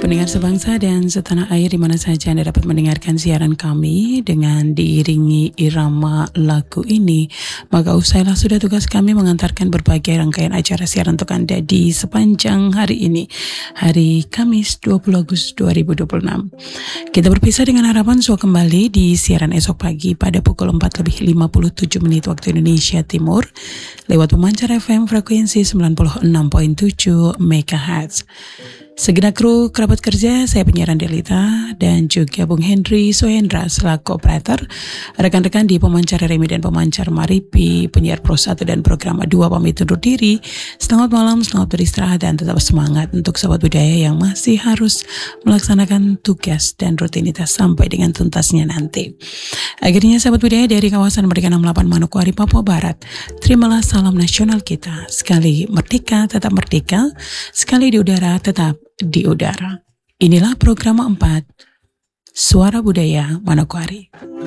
Pendengar sebangsa dan setanah air di mana saja Anda dapat mendengarkan siaran kami dengan diiringi irama lagu ini, maka usailah sudah tugas kami mengantarkan berbagai rangkaian acara siaran untuk Anda di sepanjang hari ini, hari Kamis 20 Agustus 2026. Kita berpisah dengan harapan suah kembali di siaran esok pagi pada pukul 4:57 waktu Indonesia Timur lewat pemancar FM frekuensi 96.7 MHz. Segenap kru kerabat kerja, saya penyiaran Delita dan juga Bung Henry Sohendra selaku operator, rekan-rekan di pemancar Remi dan pemancar Maripi, penyiar Pro 1 dan program 2 pamit undur diri. Selamat malam, selamat beristirahat dan tetap semangat untuk sahabat budaya yang masih harus melaksanakan tugas dan rutinitas sampai dengan tuntasnya nanti. Akhirnya sahabat budaya dari kawasan Merdeka 68 Manokwari, Papua Barat, terimalah salam nasional kita. Sekali merdeka tetap merdeka, sekali di udara tetap di udara. Inilah program 4 Suara Budaya Manokwari.